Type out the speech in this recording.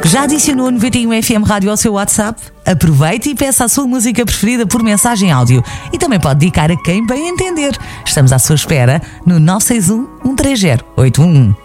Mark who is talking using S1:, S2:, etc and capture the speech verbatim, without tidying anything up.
S1: Já adicionou o noventa e um F M Rádio ao seu WhatsApp? Aproveite e peça a sua música preferida por mensagem áudio. E também pode dedicar a quem bem entender. Estamos à sua espera no nove seis um, um três zero, oito um um.